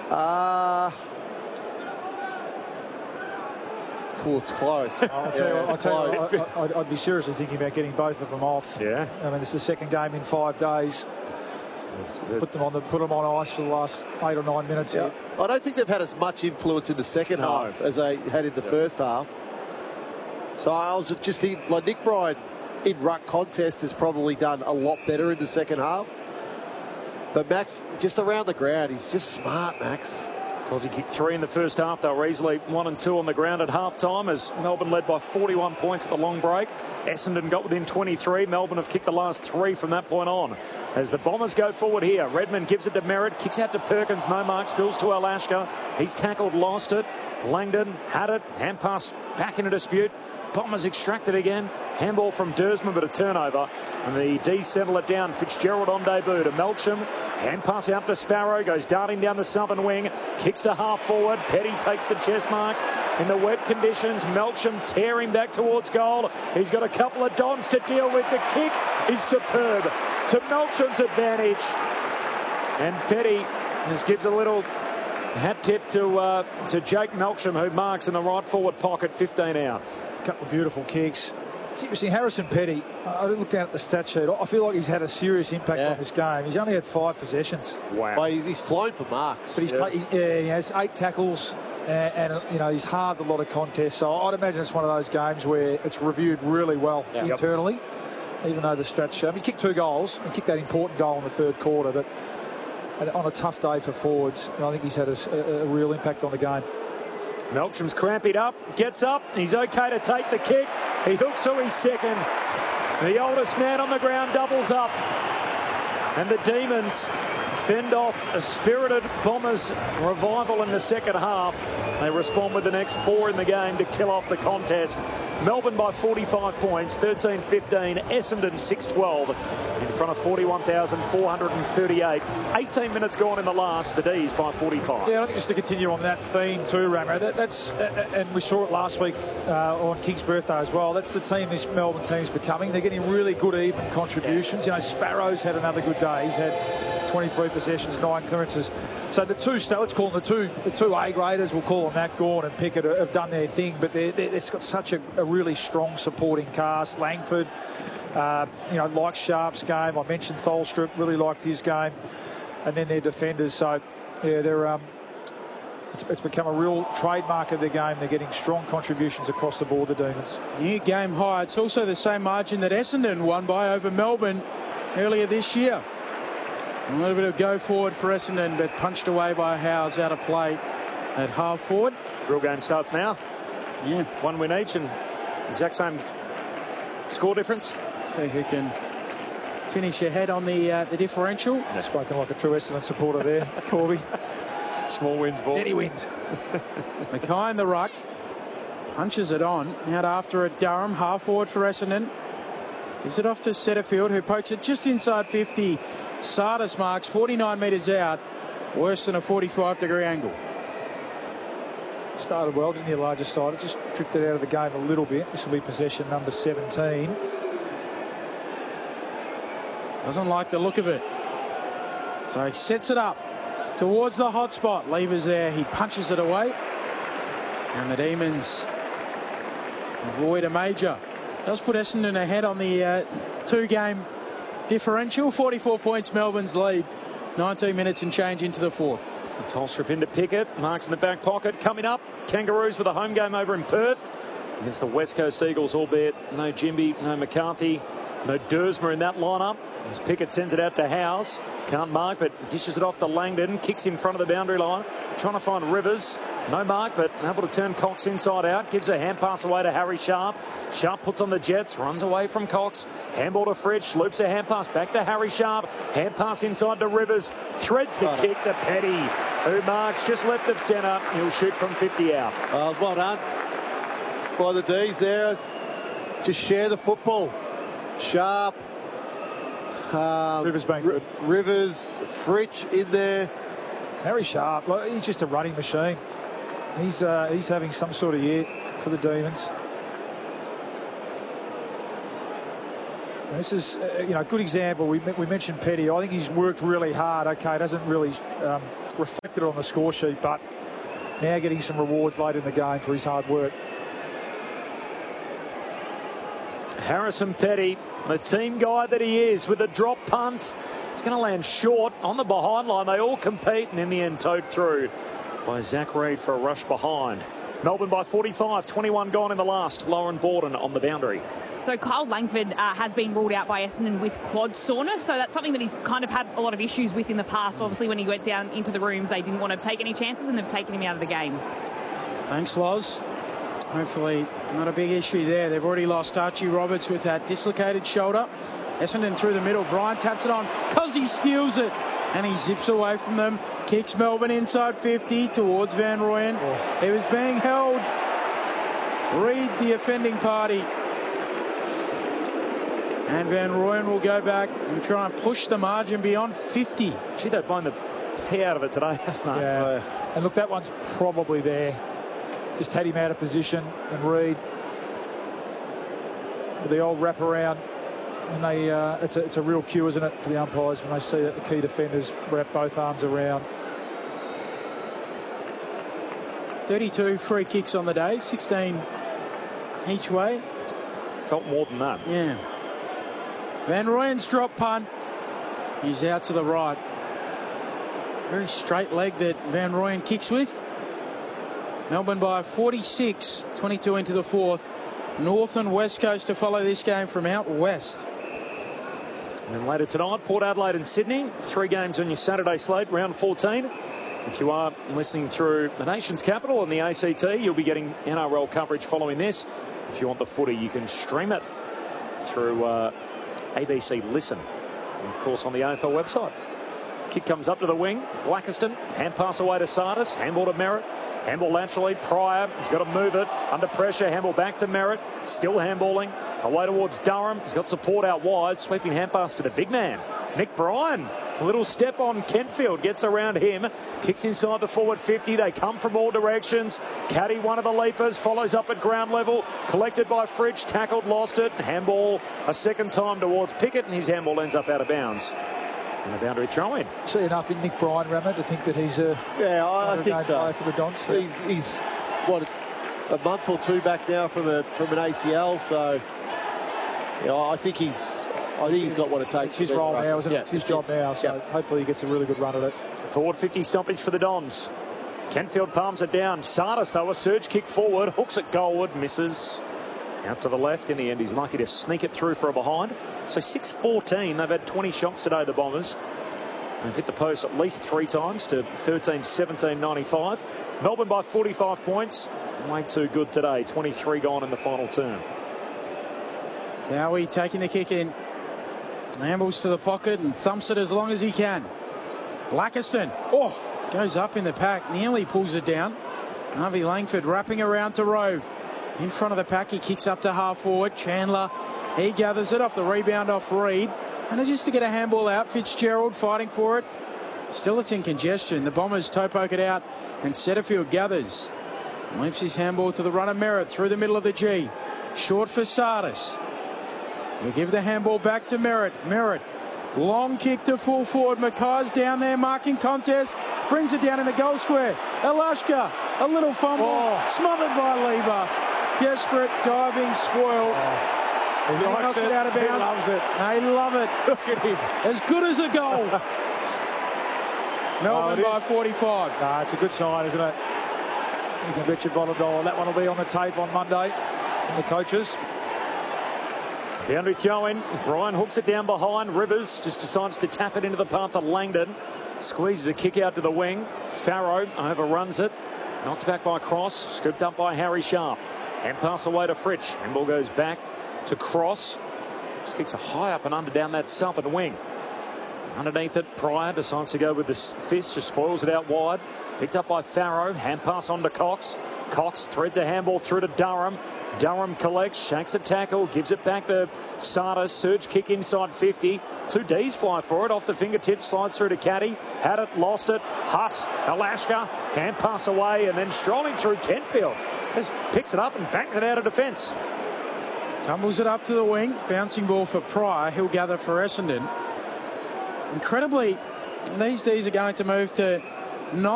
It's close. I'd be seriously thinking about getting both of them off. Yeah. I mean, it's the second game in 5 days. Put them on ice for the last 8 or 9 minutes. Yeah. I don't think they've had as much influence in the second half as they had in the first half. So I was just thinking, like, Nick Bryan in ruck contest has probably done a lot better in the second half. But Max, just around the ground, he's just smart, Max. Because he kicked 3 in the first half. They were easily 1 and 2 on the ground at half-time as Melbourne led by 41 points at the long break. Essendon got within 23. Melbourne have kicked the last 3 from that point on. As the Bombers go forward here, Redmond gives it to Merritt, kicks out to Perkins, no mark, spills to Alashka. He's tackled, lost it. Langdon had it, hand pass back into dispute. Bombers extracted again. Handball from Dersman, but a turnover. And the D settle it down. Fitzgerald on debut to Melcham. Hand pass out to Sparrow. Goes darting down the southern wing. Kicks to half forward. Petty takes the chest mark. In the wet conditions, Melcham tearing back towards goal. He's got a couple of dons to deal with. The kick is superb to Melcham's advantage. And Petty just gives a little hat tip to Jake Melcham, who marks in the right forward pocket, 15 out. Couple of beautiful kicks. It's interesting, Harrison Petty, I looked down at the stat sheet. I feel like he's had a serious impact on this game. He's only had 5 possessions. Wow. Well, he's flown for marks. But he has 8 tackles and you know, he's halved a lot of contests. So I'd imagine it's one of those games where it's reviewed really well internally, even though the stats show. He kicked 2 goals and kicked that important goal in the third quarter. But on a tough day for forwards, I think he's had a real impact on the game. Melcham's cramped up, gets up, he's okay to take the kick. He hooks to his second. The oldest man on the ground doubles up. And the Demons fend off a spirited Bombers revival in the second half. They respond with the next 4 in the game to kill off the contest. Melbourne by 45 points, 13-15, Essendon 6-12 in front of 41,438. 18 minutes gone in the last, the D's by 45. Yeah, I think just to continue on that theme too, Ramo, that's and we saw it last week on King's birthday as well. That's the team this Melbourne team's becoming. They're getting really good even contributions. You know, Sparrow's had another good day. He's had 23 possessions, 9 clearances. So the two, let's call them the two A graders, we'll call them that, Gawn and Pickett, have done their thing, but they've got such a really strong supporting cast. Langford, you know, likes Sharp's game. I mentioned Tholstrup, really liked his game. And then their defenders. So, yeah, they're it's become a real trademark of their game. They're getting strong contributions across the board, the Demons. New game high. It's also the same margin that Essendon won by over Melbourne earlier this year. A little bit of go forward for Essendon, but punched away by Howes out of play at half forward. Real game starts now. Yeah. 1 win each and exact same score difference. See who can finish ahead on the differential. Spoken like a true Essendon supporter there, Corby. Small wins, ball. Any wins. Mackay in the ruck. Punches it on. Out after it, Durham. Half forward for Essendon. Gives it off to Setterfield, who pokes it just inside 50. Sardis marks 49 metres out. Worse than a 45-degree angle. Started well, didn't he, larger side? It just drifted out of the game a little bit. This will be possession number 17. Doesn't like the look of it. So he sets it up towards the hot spot. Lever's there. He punches it away. And the Demons avoid a major. Does put Essendon ahead on the 2-game differential. 44 points Melbourne's lead. 19 minutes and change into the 4th. Tolstrup into Pickett. Marks in the back pocket. Coming up, Kangaroos with a home game over in Perth against the West Coast Eagles, albeit no Jimby, no McCarthy, no Dersma in that lineup. As Pickett sends it out to Howes. Can't mark, but dishes it off to Langdon. Kicks in front of the boundary line. Trying to find Rivers. No mark, but able to turn Cox inside out. Gives a hand pass away to Harry Sharp. Sharp puts on the Jets. Runs away from Cox. Handball to Fritsch. Loops a hand pass back to Harry Sharp. Hand pass inside to Rivers. Threads the kick to Petty, who marks just left of centre. He'll shoot from 50 out. Well done by the D's there. Just share the football. Sharp. Rivers being good. Rivers, Fritsch in there. Harry Sharp, he's just a running machine. He's having some sort of year for the Demons. And this is, you know, a good example. We mentioned Petty. I think he's worked really hard. Okay, doesn't really reflected on the score sheet, but now getting some rewards late in the game for his hard work. Harrison Petty, the team guy that he is, with a drop punt. It's going to land short on the behind line. They all compete, and in the end towed through by Zach Reid for a rush behind. Melbourne by 45, 21 gone in the last. Lauren Borden on the boundary. So Kyle Langford has been ruled out by Essendon with quad soreness, so that's something that he's kind of had a lot of issues with in the past. Obviously, when he went down into the rooms, they didn't want to take any chances, and they've taken him out of the game. Thanks, Loz. Hopefully not a big issue there. They've already lost Archie Roberts with that dislocated shoulder. Essendon through the middle. Brian taps it on. Cozzy steals it. And he zips away from them. Kicks Melbourne inside 50 towards Van Rooyen. Oh. He was being held. Reid, the offending party. And Van Rooyen will go back and try and push the margin beyond 50. Gee, they've blown the pee out of it today, haven't they? Yeah. And look, that one's probably there. Just had him out of position, and Reid with the old wraparound. And they, it's a real cue, isn't it, for the umpires when they see that the key defenders wrap both arms around. 32 free kicks on the day, 16 each way. Felt more than that. Yeah. Van Rooyen's drop punt. He's out to the right. Very straight leg that Van Rooyen kicks with. Melbourne by 46, 22 into the fourth. North and West Coast to follow this game from out west. And then later tonight, Port Adelaide and Sydney. 3 games on your Saturday slate, round 14. If you are listening through the nation's capital and the ACT, you'll be getting NRL coverage following this. If you want the footy, you can stream it through ABC Listen. And of course, on the AFL website. Kick comes up to the wing. Blackiston, hand pass away to Sardis. Handball to Merritt. Handball laterally. Pryor, he's got to move it. Under pressure, handball back to Merritt. Still handballing. Away towards Durham. He's got support out wide. Sweeping hand pass to the big man, Nick Bryan. A little step on Kentfield. Gets around him. Kicks inside the forward 50. They come from all directions. Caddy, one of the leapers. Follows up at ground level. Collected by Fridge. Tackled, lost it. Handball a second time towards Pickett. And his handball ends up out of bounds. And a boundary throw-in. See enough in Nick Bryan, Rammer, to think that he's a I think so. For the Dons. He's what, a month or two back now from an ACL, so I think he's got what it takes. It's his role now, isn't it? It's his job now, so hopefully he gets a really good run at it. Forward 50 stoppage for the Dons. Kentfield palms it down. Sardis, though, a surge kick forward. Hooks it goalward, misses. Out to the left. In the end, he's lucky to sneak it through for a behind. So 6-14. They've had 20 shots today, the Bombers. They've hit the post at least 3 times to 13-17-95. Melbourne by 45 points. Way too good today. 23 gone in the final term. Now he taking the kick in. Ambles to the pocket and thumps it as long as he can. Blackiston. Goes up in the pack. Nearly pulls it down. Harvey Langford wrapping around to Rove. In front of the pack, he kicks up to half forward. Chandler, he gathers it off the rebound off Reid. And just to get a handball out, Fitzgerald fighting for it. Still it's in congestion. The Bombers toe poke it out and Setterfield gathers. Leaps his handball to the runner Merritt through the middle of the G. Short for Sardis. We'll give the handball back to Merritt. Merritt, long kick to full forward. Mackay's down there marking contest. Brings it down in the goal square. Elashka, a little fumble. Smothered by Lever. Desperate, diving, spoiled. He knocks it out of bounds. He loves it. They love it. Look at him. As good as a goal. Melbourne by 45. Nah, it's a good sign, isn't it? You can bet your bottom dollar. That one will be on the tape on Monday from the coaches. Boundary throw-in. Bryan hooks it down behind. Rivers just decides to tap it into the path of Langdon. Squeezes a kick out to the wing. Farrow overruns it. Knocked back by Cross. Scooped up by Harry Sharp. Hand pass away to Fritsch. Handball goes back to Cross. Just kicks a high up and under down that southern wing. Underneath it, Pryor decides to go with the fist. Just spoils it out wide. Picked up by Farrow. Hand pass on to Cox. Cox threads a handball through to Durham. Durham collects, shakes a tackle, gives it back to Sardis. Surge kick inside 50. 2 Ds fly for it. Off the fingertips, slides through to Caddy. Had it, lost it. Huss, Elashka, hand pass away, and then strolling through Kentfield. Just picks it up and bangs it out of defence. Tumbles it up to the wing. Bouncing ball for Pryor. He'll gather for Essendon. Incredibly, these Ds are going to move to 9